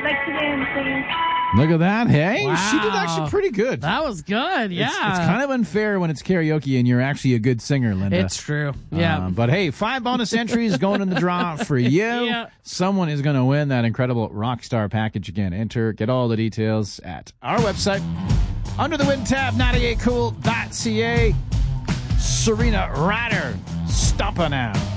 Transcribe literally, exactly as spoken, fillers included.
Mexican singing. Look at that. Hey, Wow. she did actually pretty good. That was good. Yeah. It's, it's kind of unfair when it's karaoke and you're actually a good singer, Linda. It's true. Yeah. Um, but hey, five bonus entries going in the draw for you. Yeah. Someone is going to win that incredible Rockstar package again. Enter, get all the details at our website. Under the Wind tab, ninety-eight cool dot c a. Serena Ryder, stomping out.